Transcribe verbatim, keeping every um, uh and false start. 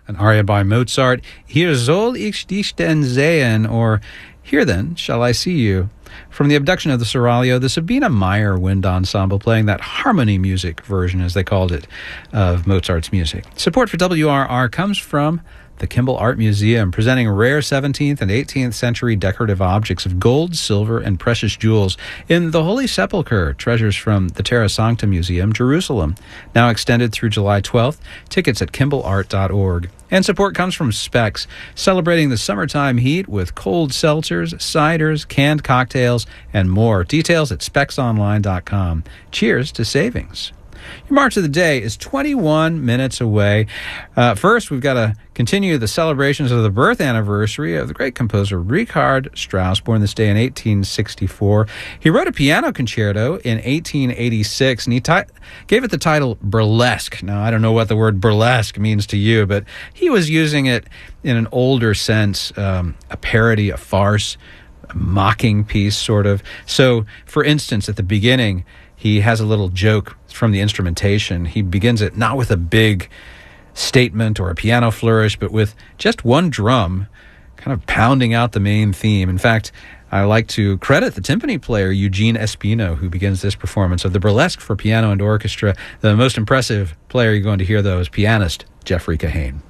an aria by Mozart, Hier soll ich dich denn sehen, or Here then shall I see you. From the Abduction of the Seraglio, the Sabina Meyer Wind Ensemble playing that harmony music version, as they called it, of Mozart's music. Support for W R R comes from the Kimball Art Museum, presenting rare seventeenth and eighteenth century decorative objects of gold, silver, and precious jewels in the Holy Sepulchre, treasures from the Terra Sancta Museum, Jerusalem. Now extended through July twelfth. Tickets at kimball art dot org. And support comes from Specs, celebrating the summertime heat with cold seltzers, ciders, canned cocktails, and more. Details at specs online dot com. Cheers to savings. Your March of the Day is twenty-one minutes away. Uh, first, we've got to continue the celebrations of the birth anniversary of the great composer Richard Strauss, born this day in eighteen sixty-four. He wrote a piano concerto in eighteen eighty-six, and he ti- gave it the title Burlesque. Now, I don't know what the word burlesque means to you, but he was using it in an older sense, um, a parody, a farce, a mocking piece, sort of. So, for instance, at the beginning, he has a little joke from the instrumentation. He begins it not with a big statement or a piano flourish, but with just one drum kind of pounding out the main theme. In fact, I like to credit the timpani player Eugene Espino, who begins this performance of the Burlesque for piano and orchestra. The most impressive player you're going to hear, though, is pianist Jeffrey Kahane.